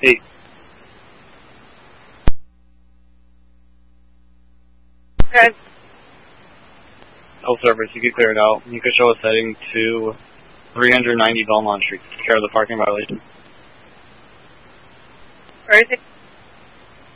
8. Okay. All service, you can clear it out. You can show us heading to 390 Belmont Street to take care of the parking violation. Where is it?